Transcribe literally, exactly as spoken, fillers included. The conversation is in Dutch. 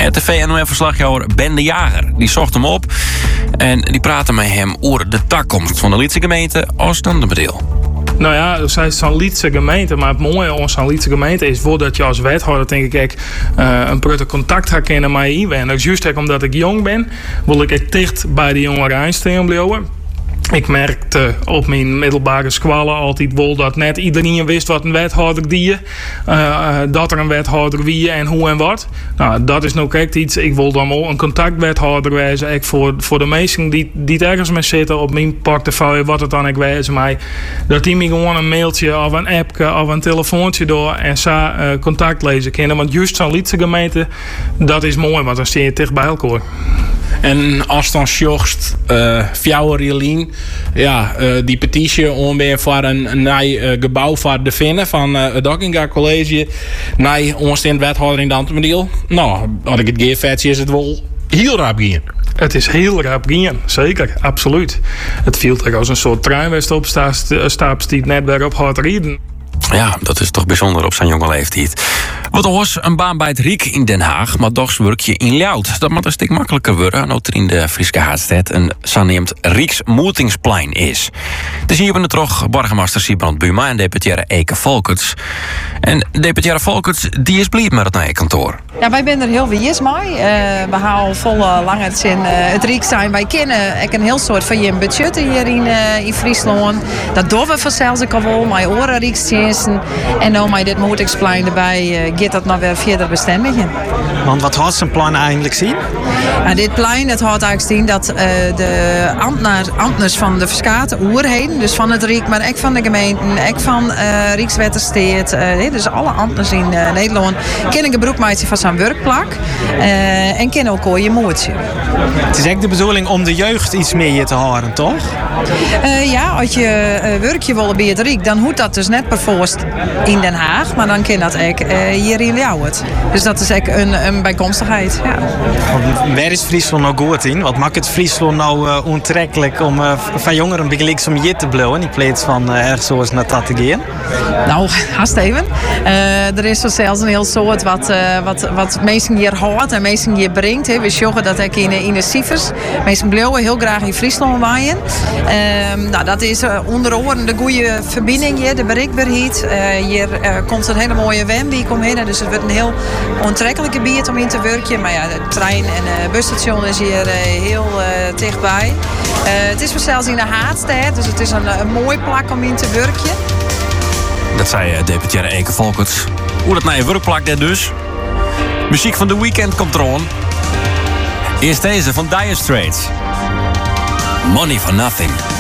R T V N O F-verslagjouwer Ben de Jager die zocht hem op en die praatte met hem over de toekomst van de Lietse gemeente als dan de bedeel. Nou ja, zij is zo'n Lietse gemeente, maar het mooie aan zo'n Lietse gemeente is wel dat je als wethouder denk ik uh, een prettig contact gaat kennen met je inwoners. Juist ook omdat ik jong ben, wil ik echt dicht bij de jongeren aanstaan blijven. Ik merkte op mijn middelbare scholen altijd wel dat net iedereen wist wat een wethouder die uh, uh, dat er een wethouder wie en hoe en wat. Nou, dat is nou echt iets. Ik wil dan wel een contactwethouder wijzen. Ik voor, voor de mensen die, die ergens mee zitten op mijn portefeuille, wat het dan ik wijzen mij. Dat die me gewoon een mailtje of een appje of een telefoontje door en zo uh, contact lezen kunnen. Want juist zo'n Lietse gemeente, dat is mooi, want dan sta je dicht bij elkaar. En als dan sjocht uh, Fjouwer Jelien, ja, uh, die petitie om weer voor een, een nieuw uh, gebouw voor de vinden van uh, het Dockinga College, naar ons in wethouder in Dantemediel. Nou, als ik het geef, is het wel heel rap gaan. Het is heel rap gaan, zeker, absoluut. Het viel er als een soort treinwest op staat die net weer op hard rijden. Ja, dat is toch bijzonder op zijn jonge leeftijd. Wat was een baan bij het Riek in Den Haag, maar toch werk je in Ljout. Dat moet een stuk makkelijker worden, omdat er in de Frieske Haardstad een zogenaamd Rieks Moetingsplein is. Dus hier ben ik terug burgemeester Siebrand Buma en deputaire Eke Volkerts. En deputaire Volkerts, die is blij met het nieuwe kantoor. Ja, wij zijn er heel wies mee. Uh, we halen volle lange zin uh, het Riek zijn. Wij kennen ik een heel soort van je budget hier in, uh, in Friesland. Dat doen we vanzelfs ook al wel, met oren Rieksdiensten. En nu met dit Moetingsplein erbij uh, gaat dat nog weer verder bestendigen. Want wat houdt zijn plan eigenlijk zien? Ja, dit plein dat houdt eigenlijk zien dat uh, de ambtenaar, ambtenars van de verskate oerheden, dus van het Riek, maar ook van de gemeenten, ook van uh, Rijkswettersteed, uh, dus alle ambtenars in uh, Nederland, kunnen gebruik maken van zijn werkplak uh, en kunnen ook al je moertje. Het is echt de bedoeling om de jeugd iets meer te houden, toch? Uh, ja, als je uh, werkje wil bij het Riek, dan hoeft dat dus net per voorst in Den Haag, maar dan kan dat ook uh, hier in Ljouwert. Dus dat is echt een, een bijkomstigheid. Ja. Waar is Friesland nou goed in? Wat maakt het Friesland nou uh, onttrekkelijk om uh, van jongeren een beetje links om je te blijven in plaats van uh, ergens zoals naar dat te gaan? Nou, haast even. Uh, er is zo zelfs een heel soort wat, uh, wat, wat mensen hier hoort en mensen hier brengt. He. We zorgen dat ik in, in de cijfers. Mensen blijven heel graag in Friesland waaien. Uh, nou, dat is uh, onder andere de goede verbinding hier, de bereikbaarheid. Uh, hier uh, komt een hele mooie wemwijk omheen. Dus het wordt een heel onttrekkelijk gebied om in te werken. Maar ja, de trein en uh, busstation is hier uh, heel uh, dichtbij. Uh, het is zelfs in de Haardstad, dus het is een, een mooi plak om in te werken. Dat zei uh, deputaire Eke Volkerts. Hoe dat naar je werkplak dit dus. Muziek van The Weeknd komt eraan. Eerst deze van Dire Straits. Money for Nothing.